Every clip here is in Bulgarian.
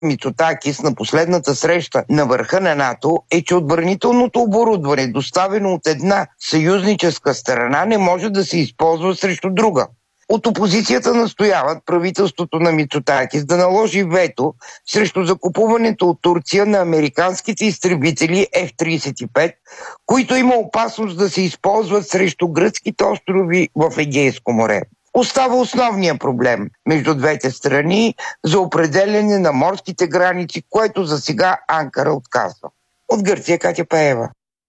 Мицотакис на последната среща на върха на НАТО е, че отбранителното оборудване, доставено от една съюзническа страна, не може да се използва срещу друга. От опозицията настояват правителството на Мицотакис да наложи вето срещу закупуването от Турция на американските изтребители F-35, които има опасност да се използват срещу гръцките острови в Егейско море. Остава основният проблем между двете страни за определяне на морските граници, което за сега Анкара отказва. От Гърция Катя Пеева.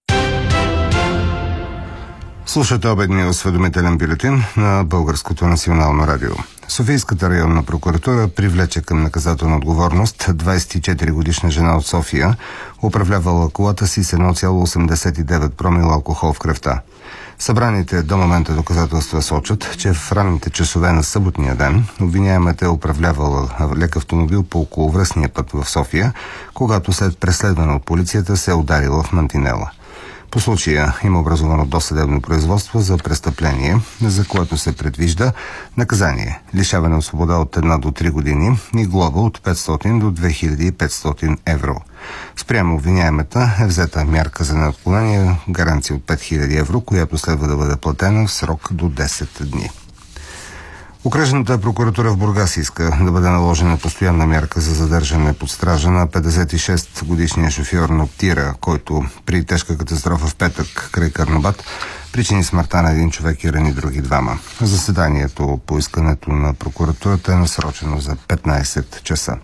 Слушате обедния осведомителен бюлетин на Българското национално радио. Софийската районна прокуратура привлече към наказателна отговорност 24-годишна жена от София, управлявала колата си с 1,89 промила алкохол в кръвта. Събраните до момента доказателства сочат, че в ранните часове на съботния ден обвиняемата е управлявала лек автомобил по околовръстния път в София, когато след преследване от полицията се е ударила в мантинела. По случая има образовано досъдебно производство за престъпление, за което се предвижда наказание лишаване от свобода от 1 до 3 години и глоба от 500 до 2500 евро. Спрямо обвиняемата е взета мярка за неотклонение, гаранция от 5000 евро, която следва да бъде платена в срок до 10 дни. Окръжната прокуратура в Бургас иска да бъде наложена постоянна мярка за задържане под стража на 56-годишния шофьор на Тира, който при тежка катастрофа в петък край Карнобат причини смъртта на един човек и рани други двама. Заседанието по искането на прокуратурата е насрочено за 15 часа.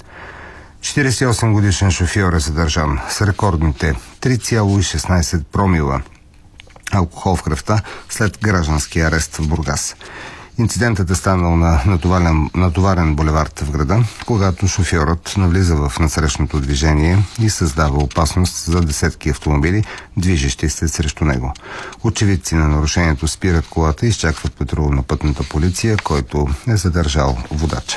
48-годишен шофьор е задържан с рекордните 3,16 промила алкохол в кръвта след граждански арест в Бургас. Инцидентът е станал на натоварен булевард в града, когато шофьорът навлиза в насрещното движение и създава опасност за десетки автомобили, движещи се срещу него. Очевидци на нарушението спират колата и изчакват патрул на пътната полиция, който е задържал водача.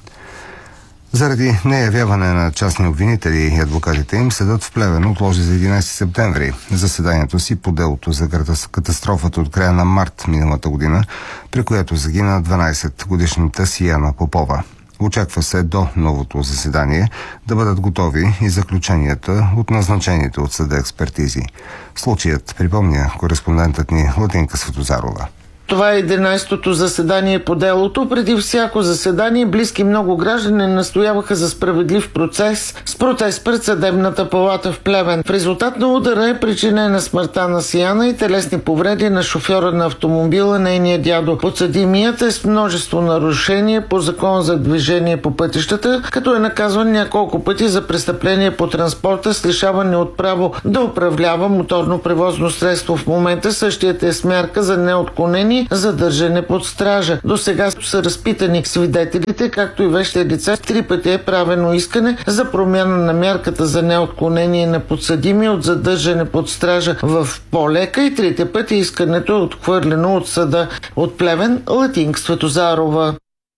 Заради неявяване на частни обвинители и адвокатите им, съдът в Плевен отложи за 11 септември заседанието си по делото за катастрофата от края на март миналата година, при която загина 12-годишната Сияна Попова. Очаква се до новото заседание да бъдат готови и заключенията от назначените от съда експертизи. Случаят припомня кореспондентът ни Латинка Светозарова. Това е 11-то заседание по делото. Преди всяко заседание близки много граждани настояваха за справедлив процес с протест пред съдебната палата в Плевен. В резултат на удара е причинена смъртта на Сияна и телесни повреди на шофьора на автомобила, нейния дядо. Подсъдимият е с множество нарушения по закон за движение по пътищата, като е наказван няколко пъти за престъпление по транспорта с лишаване от право да управлява моторно превозно средство. В момента същият е с мярка за неотклонение задържане под стража. До сега са разпитани свидетелите, както и вещите лица. 3 пъти е правено искане за промяна на мярката за неотклонение на подсъдими от задържане под стража в по-лека и 3 пъти искането е отхвърлено от съда. От Плевен, Латинка Светозарова.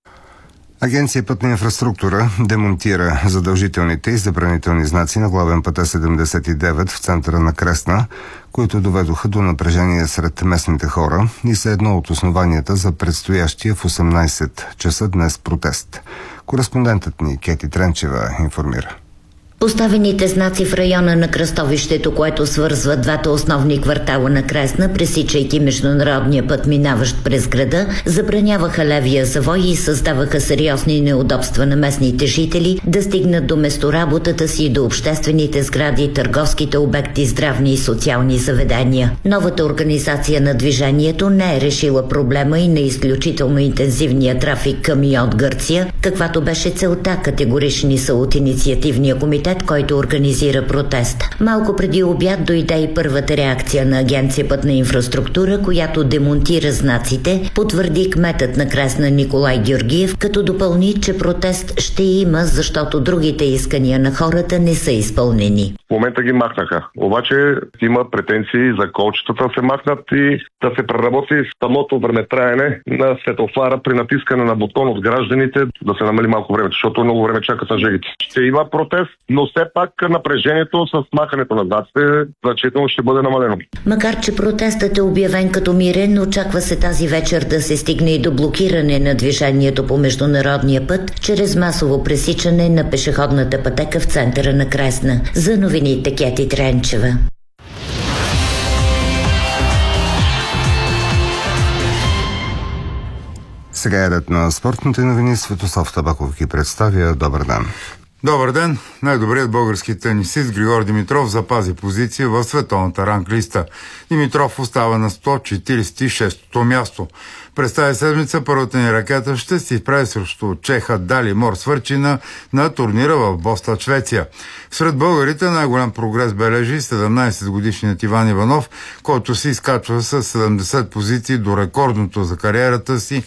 Агенция Пътна инфраструктура демонтира задължителните и забранителни знаци на главен път Е79 в центъра на Кресна, които доведоха до напрежение сред местните хора и са едно от основанията за предстоящия в 18 часа днес протест. Кореспондентът ни Кети Тренчева информира. Поставените знаци в района на кръстовището, което свързва двата основни квартала на Кресна, пресичайки международния път, минаващ през града, забраняваха левия завой и създаваха сериозни неудобства на местните жители да стигнат до местоработата си, до обществените сгради, търговските обекти, здравни и социални заведения. Новата организация на движението не е решила проблема и на изключително интензивния трафик към и от Гърция, каквато беше целта, категорични са от инициативния комитет, който организира протест. Малко преди обяд дойде и първата реакция на Агенция Пътна инфраструктура, която демонтира знаците, потвърди кметът на Кресна Николай Георгиев, като допълни, че протест ще има, защото другите искания на хората не са изпълнени. момента ги махнаха. Обаче има претенции за колчетата да се махнат и да се преработи самото времетраене на светофара при натискане на бутон от гражданите, да се намали малко времето, защото много време чакат на жегите. Ще има протест, но все пак напрежението с махането на знаците значително ще бъде намалено. Макар че протестът е обявен като мирен, очаква се тази вечер да се стигне и до блокиране на движението по международния път чрез масово пресичане на пешеходната пътека в центъра на Кресна. За новините Кети Тренчева. Сега е ред на спортните новини. Светослав Табаков ги представя. Добър ден. Добър ден! Най-добрият български тенисист Григор Димитров запази позиция в световната ранглиста. Димитров остава на 146-то място. През тази седмица първата ни ракета ще се изправи срещу чеха Далимор Свърчина на турнира в Бостон, Швеция. Сред българите най-голям прогрес бележи 17-годишният Иван Иванов, който се изкачва с 70 позиции до рекордното за кариерата си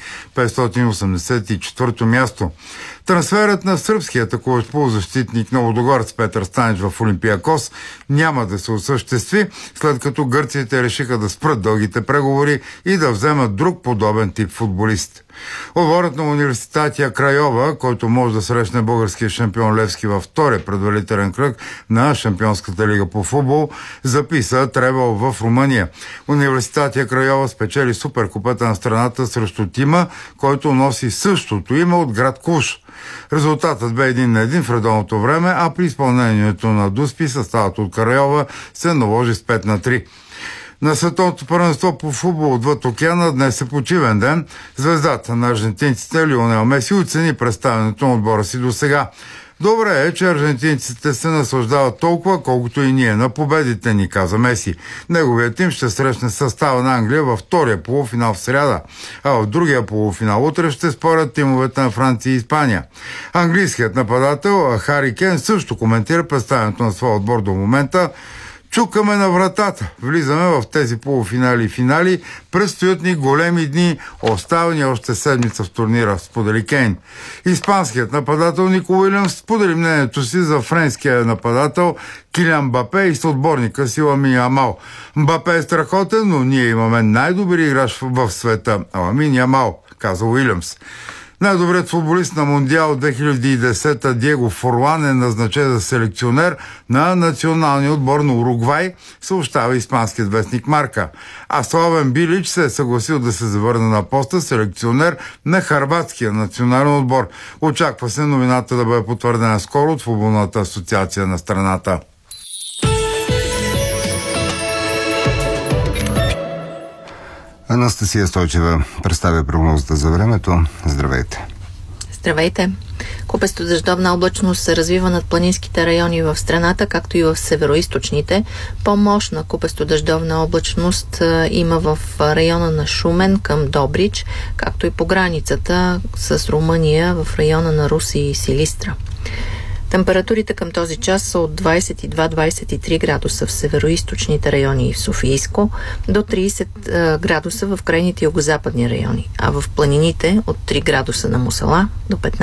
584-то място. Трансферът на сръбския атакуващ полузащитник на Лудогорец Петър Станич в Олимпиакос няма да се осъществи, след като гърците решиха да спрат дългите преговори и да вземат друг подобен тип футболист. Отборът на Университатия Крайова, който може да срещне българския шампион Левски във втория предварителен кръг на Шампионската лига по футбол, записа требъл в Румъния. Университатия Крайова спечели суперкупата на страната срещу тима, който носи същото име от град Клуж. Резултатът бе 1-1 в редовното време, а при изпълнението на Дуспи съставът от Крайова се наложи с 5-3. На световното първенство по футбол отвъд океана днес е почивен ден. Звездата на аржентинците Лионел Меси оцени представянето на отбора си до сега. Добре е, че аржентинците се наслаждават толкова, колкото и ние на победите ни, каза Меси. Неговият тим ще срещне състава на Англия във втория полуфинал в сряда, а в другия полуфинал утре ще спорят тимовете на Франция и Испания. Английският нападател Хари Кен също коментира представянето на своя отбор до момента. Чукаме на вратата. Влизаме в тези полуфинали и финали. Предстоят ни големи дни. Остава ни още седмица в турнира, сподели Кейн. Испанският нападател Нико Уилямс сподели мнението си за френския нападател Килиан Мбапе и съотборника си Ламин Ямал. Мбапе е страхотен, но ние имаме най-добри играч в света. Ламин Ямал, каза Уилямс. Най-добрият футболист на Мондиал 2010 Диего Форлан е назначен за селекционер на националния отбор на Уругвай, съобщава испанският вестник Марка. А Славен Билич се е съгласил да се завърне на поста селекционер на хърватския национален отбор. Очаква се новината да бъде потвърдена скоро от футболната асоциация на страната. Анастасия Стойчева представя прогнозата за времето. Здравейте! Здравейте! Купесто дъждовна облачност се развива над планинските райони в страната, както и в североизточните. По-мощна купесто дъждовна облачност има в района на Шумен към Добрич, както и по границата с Румъния в района на Руси и Силистра. Температурите към този час са от 22-23 градуса в североизточните райони и в Софийско, до 30 градуса в крайните югозападни райони, а в планините от 3 градуса на Мусала до 15